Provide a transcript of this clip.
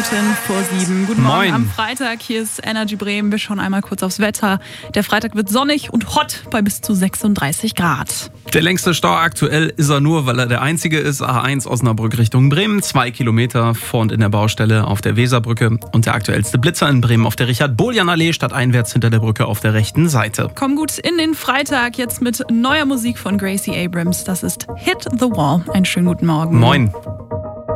vor 7. Guten Morgen Moin. am Freitag. Hier ist Energy Bremen. Wir schauen einmal kurz aufs Wetter. Der Freitag wird sonnig und hot bei bis zu 36 Grad. Der längste Stau aktuell ist er nur, weil er der einzige ist. A1 Osnabrück Richtung Bremen, 2 Kilometer vor und in der Baustelle auf der Weserbrücke. Und der aktuellste Blitzer in Bremen auf der Richard-Boljan-Allee, stadteinwärts hinter der Brücke auf der rechten Seite. Komm gut in den Freitag, jetzt mit neuer Musik von Gracie Abrams. Das ist Hit the Wall. Einen schönen guten Morgen. Moin.